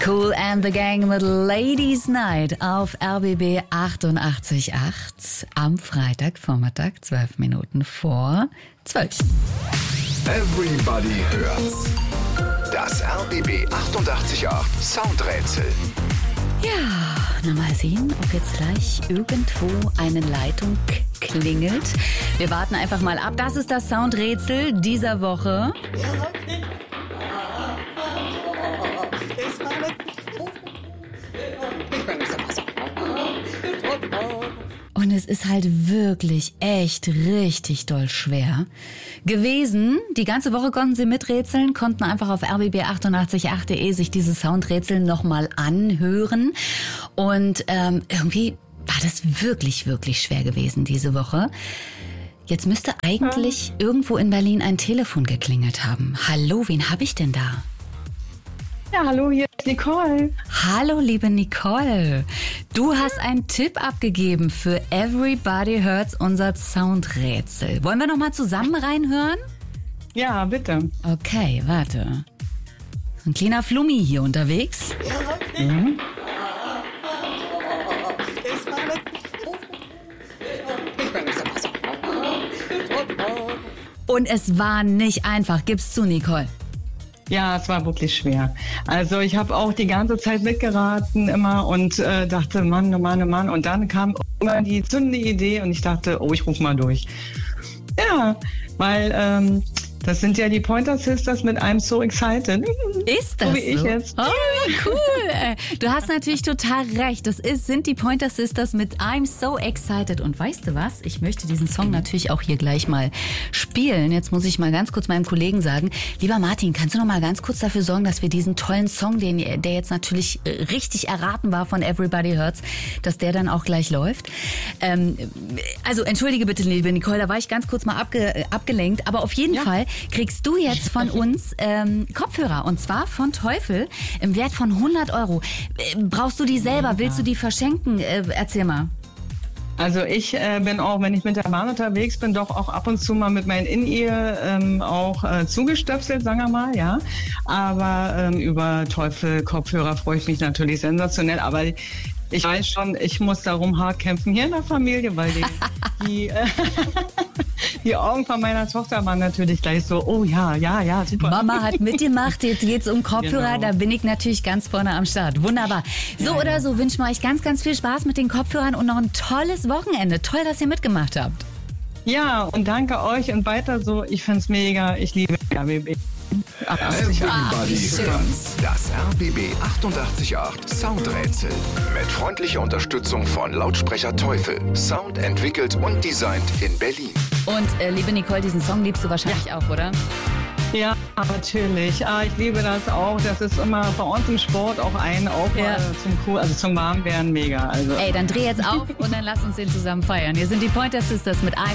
Kool and the Gang mit Ladies Night auf RBB 88.8 am Freitagvormittag, 12 Minuten vor 12. Everybody hört's. Das RBB 88.8 Soundrätsel. Ja, na mal sehen, ob jetzt gleich irgendwo eine Leitung klingelt. Wir warten einfach mal ab. Das ist das Soundrätsel dieser Woche. Und es ist halt wirklich echt richtig doll schwer gewesen. Die ganze Woche konnten Sie miträtseln, konnten einfach auf rbb888.de sich dieses Soundrätsel nochmal anhören. Und irgendwie war das wirklich, wirklich schwer gewesen diese Woche. Jetzt müsste eigentlich irgendwo in Berlin ein Telefon geklingelt haben. Hallo, wen habe ich denn da? Ja, hallo, hier ist Nicole. Hallo, liebe Nicole. Du hast einen Tipp abgegeben für Everybody Hurts, unser Soundrätsel. Wollen wir noch mal zusammen reinhören? Ja, bitte. Okay, warte. Ein kleiner Flummi hier unterwegs. Mhm. Und es war nicht einfach. Gib's zu, Nicole. Ja, es war wirklich schwer. Also ich habe auch die ganze Zeit mitgeraten immer und dachte, Mann, oh Mann, oh Mann. Und dann kam immer die zündende Idee und ich dachte, oh, ich rufe mal durch. Ja, weil das sind ja die Pointer Sisters mit I'm So Excited. Ist das so? Wie ich jetzt. Oh, cool. Du hast natürlich total recht. Das sind die Pointer Sisters mit I'm So Excited. Und weißt du was? Ich möchte diesen Song natürlich auch hier gleich mal spielen. Jetzt muss ich mal ganz kurz meinem Kollegen sagen, lieber Martin, kannst du noch mal ganz kurz dafür sorgen, dass wir diesen tollen Song, der jetzt natürlich richtig erraten war von Everybody Hurts, dass der dann auch gleich läuft. Also entschuldige bitte, liebe Nicole, da war ich ganz kurz mal abgelenkt. Aber auf jeden Fall kriegst du jetzt von uns Kopfhörer. Und zwar von Teufel im Wert von 100 €. Brauchst du die selber? Willst du die verschenken? Erzähl mal. Also ich bin auch, wenn ich mit der Bahn unterwegs bin, doch auch ab und zu mal mit meinen In-Ear auch zugestöpselt, sagen wir mal, ja. Aber über Teufel-Kopfhörer freue ich mich natürlich sensationell. Aber ich weiß schon, ich muss darum hart kämpfen hier in der Familie, weil die Augen von meiner Tochter waren natürlich gleich so, oh ja, super. Mama hat mitgemacht, jetzt geht's um Kopfhörer, Genau. Da bin ich natürlich ganz vorne am Start. Wunderbar. So oder so wünschen wir euch ganz, ganz viel Spaß mit den Kopfhörern und noch ein tolles Wochenende. Toll, dass ihr mitgemacht habt. Ja, und danke euch und weiter so. Ich find's mega, ich liebe RBB. Everybody hört's. Das RBB 88.8 Soundrätsel. Mit freundlicher Unterstützung von Lautsprecher Teufel. Sound entwickelt und designt in Berlin. Und liebe Nicole, diesen Song liebst du wahrscheinlich auch, oder? Ja, natürlich. Ich liebe das auch. Das ist immer bei uns im Sport auch zum Warmwerden mega. Also. Ey, dann dreh jetzt auf und dann lass uns den zusammen feiern. Hier sind die Pointer Sisters mit